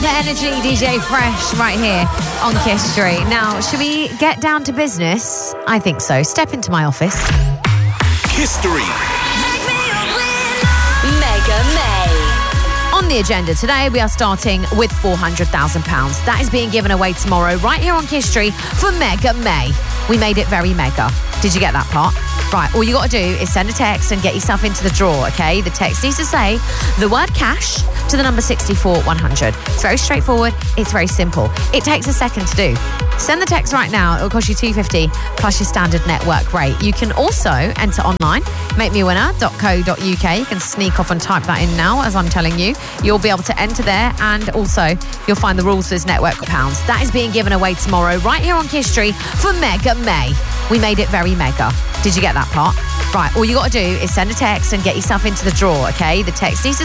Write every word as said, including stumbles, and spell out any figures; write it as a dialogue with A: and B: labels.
A: Energy, D J Fresh, right here on Kiss Street. Now, should we get down to business? I think so. Step into my office.
B: Kiss Street.
C: Mega May.
A: On the agenda today, we are starting with four hundred thousand pounds. That is being given away tomorrow right here on Kiss Street for Mega May. We made it very mega. Did you get that part? Right, all you got to do is send a text and get yourself into the draw, okay? The text needs to say the word cash to the number sixty-four one hundred. It's very straightforward. It's very simple. It takes a second to do. Send the text right now. It'll cost you two hundred fifty plus your standard network rate. You can also enter online, make me a winner dot co dot uk. You can sneak off and type that in now as I'm telling you. You'll be able to enter there, and also you'll find the rules for this network pounds. That is being given away tomorrow right here on Kiss Street for Mega May. We made it very mega. Did you get that part? Right, all you got to do is send a text and get yourself into the draw, okay? The text needs to